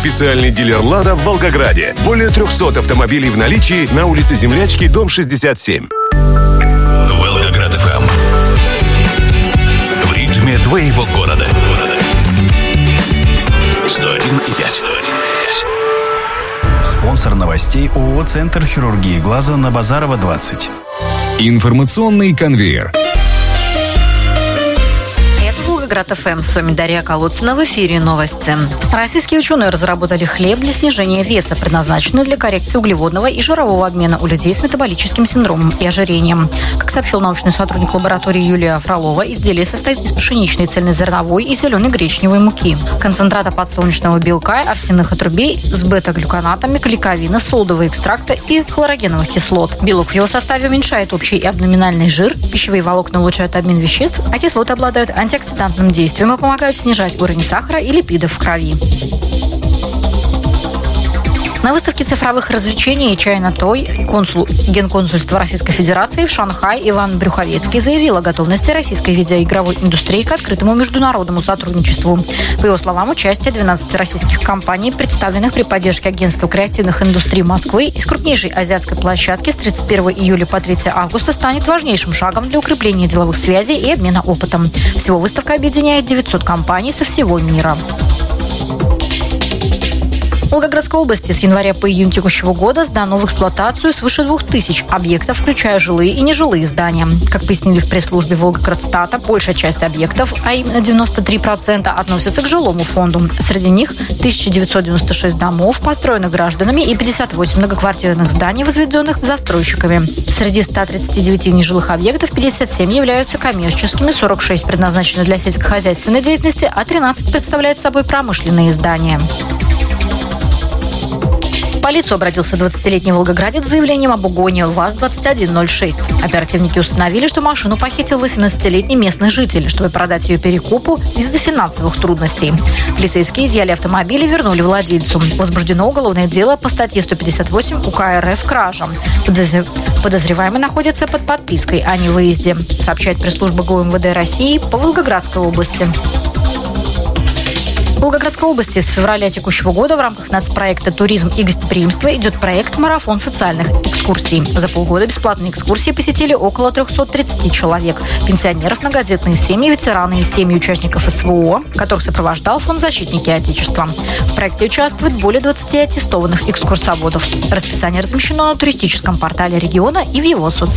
Официальный дилер «Лада» в Волгограде. Более 300 автомобилей в наличии на улице Землячки, дом 67. Волгоград ФМ. В ритме твоего города. 101,5. Спонсор новостей ООО «Центр хирургии глаза» на Базарова, 20. Информационный конвейер. Волгоград ФМ. С вами Дарья Колодцина. В эфире новости. Российские ученые разработали хлеб для снижения веса, предназначенный для коррекции углеводного и жирового обмена у людей с метаболическим синдромом и ожирением. Как сообщил научный сотрудник лаборатории Юлия Фролова, изделие состоит из пшеничной, цельнозерновой и зеленой гречневой муки, концентрата подсолнечного белка, овсяных отрубей с бета-глюконатами, клейковины, солодового экстракта и хлорогеновых кислот. Белок в его составе уменьшает общий и абдоминальный жир, пищевые волокна улучшают обмен веществ, а кислоты обладают антиоксидантным действием и помогают снижать уровень сахара и липидов в крови. На выставке цифровых развлечений «China Toy» консул Генконсульства Российской Федерации в Шанхае Иван Брюховецкий заявил о готовности российской видеоигровой индустрии к открытому международному сотрудничеству. По его словам, участие 12 российских компаний, представленных при поддержке Агентства креативных индустрий Москвы из крупнейшей азиатской площадки с 31 июля по 3 августа станет важнейшим шагом для укрепления деловых связей и обмена опытом. Всего выставка объединяет 900 компаний со всего мира. В Волгоградской области с января по июнь текущего года сдано в эксплуатацию свыше 2000 объектов, включая жилые и нежилые здания. Как пояснили в пресс-службе Волгоградстата, большая часть объектов, а именно 93%, относятся к жилому фонду. Среди них 1996 домов, построенных гражданами, и 58 многоквартирных зданий, возведенных застройщиками. Среди 139 нежилых объектов 57 являются коммерческими, 46 предназначены для сельскохозяйственной деятельности, а 13 представляют собой промышленные здания. В полицию обратился 20-летний волгоградец с заявлением об угоне ВАЗ-2106. Оперативники установили, что машину похитил 18-летний местный житель, чтобы продать ее перекупу из-за финансовых трудностей. Полицейские изъяли автомобиль и вернули владельцу. Возбуждено уголовное дело по статье 158 УК РФ «Кража». Подозреваемый находится под подпиской о невыезде, сообщает пресс-служба ГУМВД России по Волгоградской области. В Волгоградской области с февраля текущего года в рамках нацпроекта «Туризм и гостеприимство» идет проект «Марафон социальных экскурсий». За полгода бесплатные экскурсии посетили около 330 человек. Пенсионеров, многодетные семьи, ветераны и семьи участников СВО, которых сопровождал фонд «Защитники Отечества». В проекте участвует более 20 аттестованных экскурсоводов. Расписание размещено на туристическом портале региона и в его соцсетях.